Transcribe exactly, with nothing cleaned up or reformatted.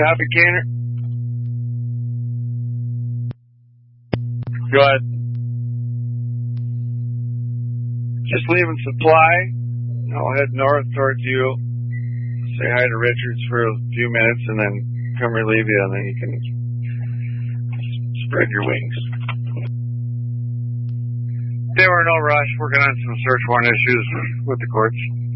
Copy, Canner. Go ahead. Just leaving supply. I'll head north towards you. Say hi to Richards for a few minutes and then come relieve you, and then you can spread your wings. They were no rush, working on some search warrant issues with the courts.